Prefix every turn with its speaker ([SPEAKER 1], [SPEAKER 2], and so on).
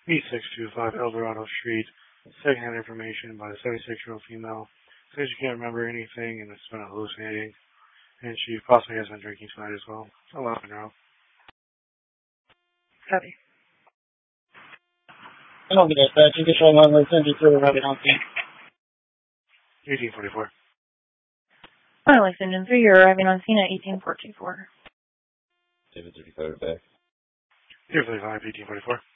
[SPEAKER 1] E625 Eldorado Street. Secondhand information by a 76-year-old female. Says she can't remember anything and it's been hallucinating. And she possibly has been drinking tonight as well. 11-year-old.
[SPEAKER 2] Copy. I'll get that. You can show my license to Rabbit on scene.
[SPEAKER 1] 1844.
[SPEAKER 3] License Engine 3, you're arriving on scene at 18424.
[SPEAKER 4] David 35 back.
[SPEAKER 1] David 35, 1844.